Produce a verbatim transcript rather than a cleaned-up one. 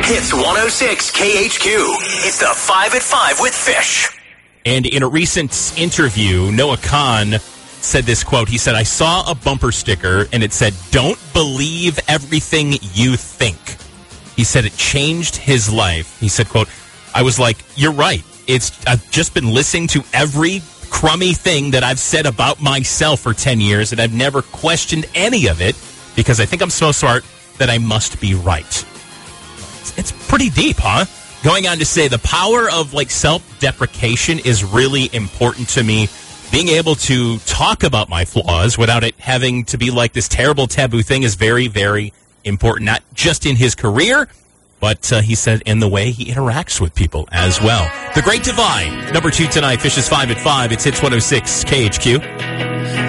Hits one oh six K H Q. It's the five at five with Fish. And in a recent interview, Noah Khan said this quote. He said, I saw a bumper sticker and it said, don't believe everything you think. He said it changed his life. He said, quote, I was like, you're right. It's I've just been listening to every crummy thing that I've said about myself for ten years, and I've never questioned any of it because I think I'm so smart that I must be right. It's, it's pretty deep, huh? Going on to say the power of like self-deprecation is really important to me. Being able to talk about my flaws without it having to be like this terrible taboo thing is very, very important, not just in his career, but uh, he said in the way he interacts with people as well. The Great Divide, number two tonight, Fish's five at five. It's Hits one oh six K H Q.